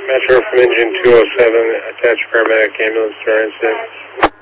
Metro from engine 207, attached paramedic ambulance to our incident.